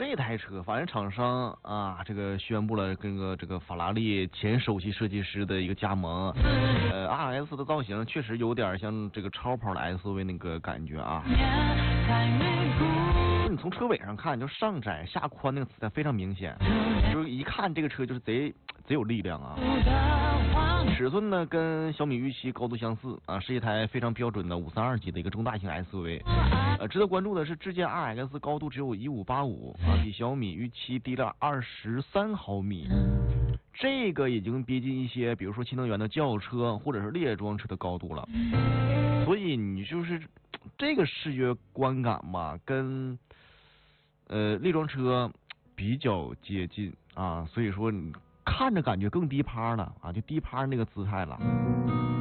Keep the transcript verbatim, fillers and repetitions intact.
这台车，法人厂商啊，这个宣布了跟个这个法拉利前首席设计师的一个加盟。呃 ，R S 的造型确实有点像这个超跑的 S U V 那个感觉啊。你从车尾上看，就上窄下宽那个姿态非常明显，就是一看这个车就是贼贼有力量啊。尺寸呢跟小米 U 七高度相似啊，是一台非常标准的五三二级的一个中大型 S U V。呃，值得关注的是，智界 R X 高度只有一五八五啊，比小米 U 七低了二十三毫米。这个已经逼近一些，比如说新能源的轿车或者是列装车的高度了。所以你就是这个视觉观感嘛，跟呃列装车比较接近啊，所以说你看着感觉更低趴了啊，就低趴那个姿态了。